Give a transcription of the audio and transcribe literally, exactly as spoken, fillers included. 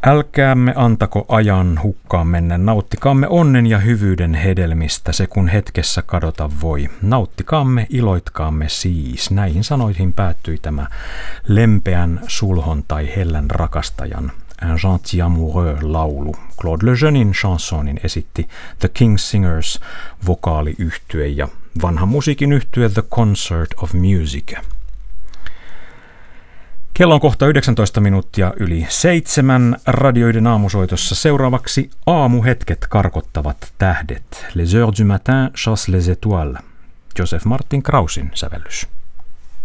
Älkäämme antako ajan hukkaan mennä, nauttikaamme onnen ja hyvyyden hedelmistä, se kun hetkessä kadota voi. Nauttikaamme, iloitkaamme siis. Näihin sanoihin päättyi tämä lempeän sulhon tai hellän rakastajan Un gentil amoureux -laulu. Claude Lejeunin chansonin esitti The King's Singers vokaaliyhtye ja vanha musiikin yhtye The Concert of Music. Kello on kohta yhdeksäntoista minuuttia yli seitsemän radioiden aamusoitossa. Seuraavaksi aamuhetket karkottavat tähdet. Les heures du matin chassent les étoiles. Joseph Martin Krausin sävellys.